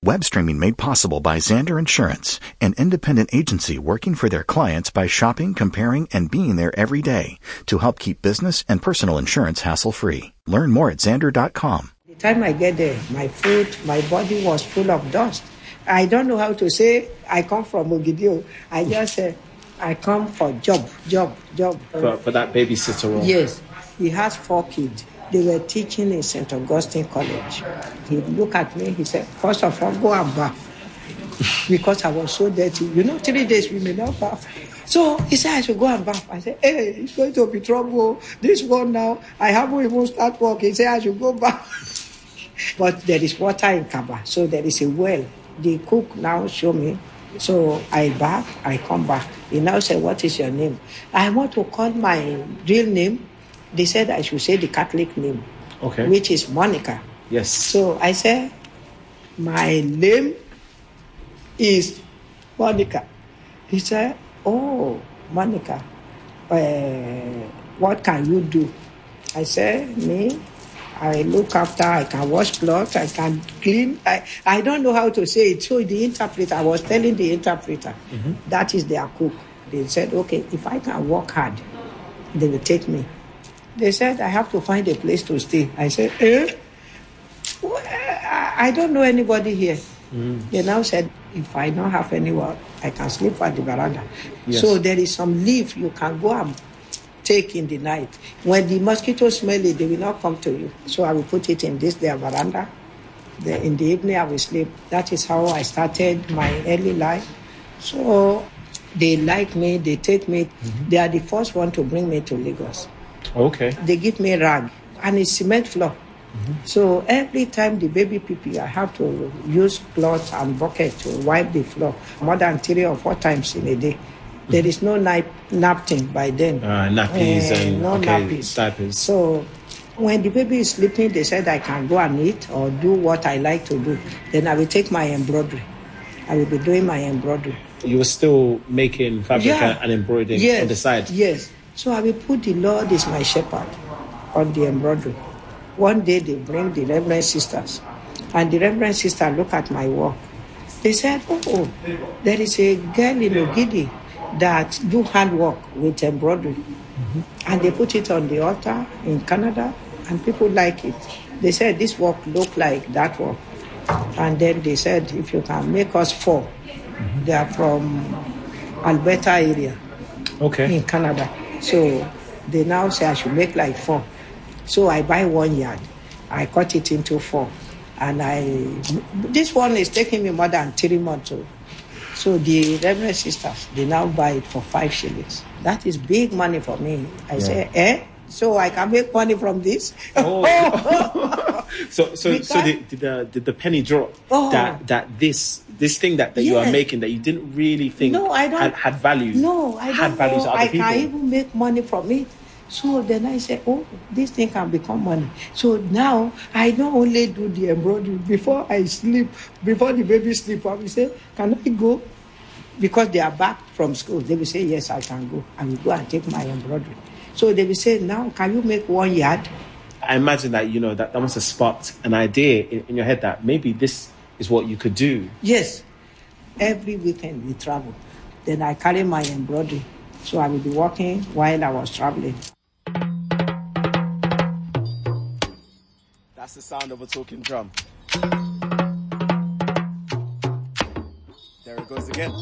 Web streaming made possible by Xander Insurance, an independent agency working for their clients by shopping, comparing, and being there every day to help keep business and personal insurance hassle-free. Learn more at Xander.com. The time I get there, my foot, my body was full of dust. I don't know how to say I come from Ogidio. I just say I come for job. For that babysitter role? Yes. He has 4 kids. They were teaching in St. Augustine College. He looked at me, he said, first of all, go and bath. Because I was so dirty. 3 days we may not bath. So he said I should go and bath. I said, hey, it's going to be trouble. This one now, I haven't even started work. He said I should go bath. But there is water in Kaba, so there is a well. The cook now show me. So I bath, I come back. He now said, what is your name? I want to call my real name. They said I should say the Catholic name, okay, which is Monica. Yes. So I said, my name is Monica. He said, oh, Monica, what can you do? I said, me, I look after, I can wash clothes, I can clean. I don't know how to say it. So the interpreter, I was telling the interpreter, that is their cook. They said, okay, if I can work hard, they will take me. They said, I have to find a place to stay. I said, well, I don't know anybody here. They now said, if I don't have anyone, I can sleep at the veranda. Yes. So there is some leaf you can go and take in the night. When the mosquitoes smell it, they will not come to you. So I will put it in their veranda. In the evening, I will sleep. That is how I started my early life. So they like me, they take me. They are the first one to bring me to Lagos. Okay. They give me rag, and it's cement floor. So every time the baby pee, I have to use cloth and bucket to wipe the floor more than 3 or 4 times in a day. There is no napkin by then. Nappies and no nappies. Diapers. So when the baby is sleeping, they said I can go and eat or do what I like to do. Then I will take my embroidery. I will be doing my embroidery. You were still making fabric and embroidering on the side? Yes. So I will put the Lord is my shepherd on the embroidery. One day they bring the Reverend Sisters, and the Reverend Sister look at my work. They said, oh, there is a girl in Ogidi that do handwork with embroidery. And they put it on the altar in Canada, and people like it. They said, this work look like that work. And then they said, if you can make us 4. They are from Alberta area in Canada. So they now say I should make like 4. So I buy 1 yard. I cut it into 4. And this one is taking me more than 3 months. So the Reverend Sisters, they now buy it for 5 shillings. That is big money for me. I say, so I can make money from this? Oh. So did the penny drop that this thing that you are making that you didn't really think had value? No, I don't know. To other I people. can even make money from it. So then I said, oh, this thing can become money. So now I don't only do the embroidery. Before I sleep, before the baby sleep, I will say, can I go? Because they are back from school. They will say, yes, I can go. I will go and take my embroidery. So they will say, now can you make 1 yard? I imagine that, that must have sparked an idea in your head that maybe this is what you could do. Yes. Every weekend we travel. Then I carry my embroidery. So I will be working while I was traveling. That's the sound of a talking drum. There it goes again.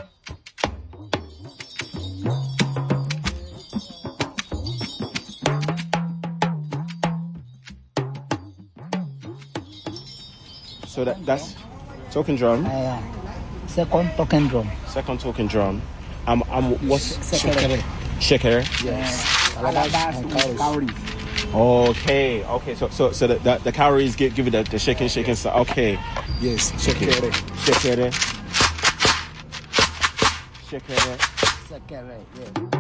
So that's talking drum. Second talking drum. Second talking drum. What's Shekere? Yes. Cowries. Okay. So the cowries give it the shaking. So okay. Yes. Shekere. Shekere. Yeah.